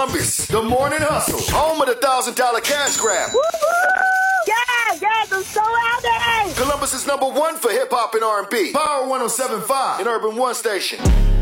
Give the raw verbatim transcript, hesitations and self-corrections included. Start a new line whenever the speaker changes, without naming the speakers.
Columbus, the morning hustle, home of the thousand dollar cash grab.
Woo-hoo! Yeah, yeah, I'm so happy.
Columbus is number one for hip hop and R and B. Power one oh seven point five and Urban One Station.